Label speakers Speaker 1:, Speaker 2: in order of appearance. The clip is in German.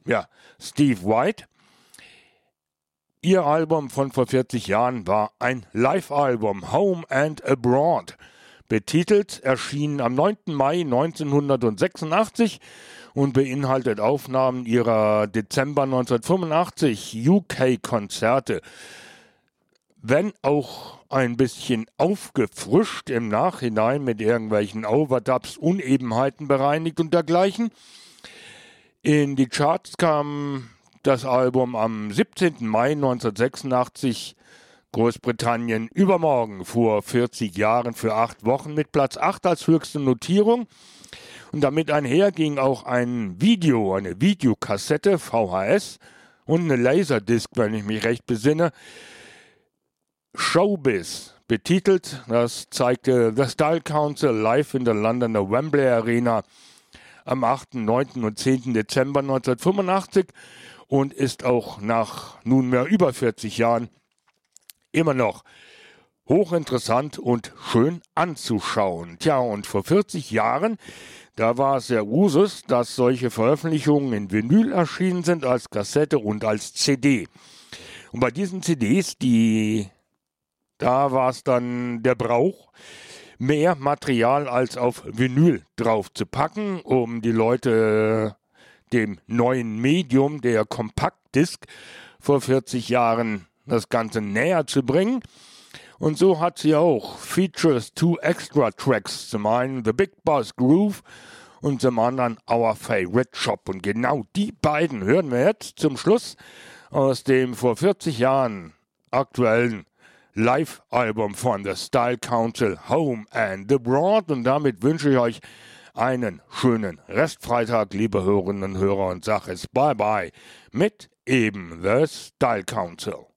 Speaker 1: Steve White. Ihr Album von vor 40 Jahren war ein Live-Album, Home and Abroad. Betitelt, erschien am 9. Mai 1986 und beinhaltet Aufnahmen ihrer Dezember 1985 UK-Konzerte. Wenn auch ein bisschen aufgefrischt im Nachhinein mit irgendwelchen Overdubs, Unebenheiten bereinigt und dergleichen. In die Charts kam das Album am 17. Mai 1986, Großbritannien übermorgen, vor 40 Jahren für 8 Wochen mit Platz 8 als höchste Notierung. Und damit einher ging auch ein Video, eine Videokassette, VHS und eine Laserdisc, wenn ich mich recht besinne. Showbiz betitelt, das zeigte The Style Council live in der Londoner Wembley Arena am 8., 9. und 10. Dezember 1985 und ist auch nach nunmehr über 40 Jahren immer noch hochinteressant und schön anzuschauen. Tja, und vor 40 Jahren, da war es sehr Usus, dass solche Veröffentlichungen in Vinyl erschienen sind, als Kassette und als CD. Und bei diesen CDs, da war es dann der Brauch, mehr Material als auf Vinyl drauf zu packen, um die Leute dem neuen Medium der Kompaktdisk vor 40 Jahren das Ganze näher zu bringen. Und so hat sie auch Features 2 Extra Tracks, zum einen The Big Boss Groove und zum anderen Our Favorite Shop. Und genau die beiden hören wir jetzt zum Schluss aus dem vor 40 Jahren aktuellen Live-Album von The Style Council, Home and Abroad. Und damit wünsche ich euch einen schönen Restfreitag, liebe Hörerinnen und Hörer, und sage es Bye-bye mit eben The Style Council.